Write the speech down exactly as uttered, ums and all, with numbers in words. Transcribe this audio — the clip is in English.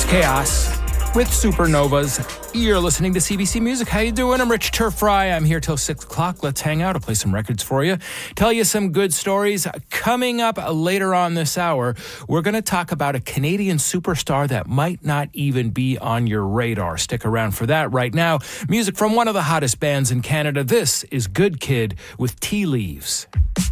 Chaos with Supernovas. You're listening to C B C Music. How you doing? I'm Rich Turfry. I'm here till six o'clock. Let's hang out. I'll play some records for you. Tell you some good stories. Coming up later on this hour, we're going to talk about a Canadian superstar that might not even be on your radar. Stick around for that. Right now, music from one of the hottest bands in Canada. This is Good Kid with Tea Leaves.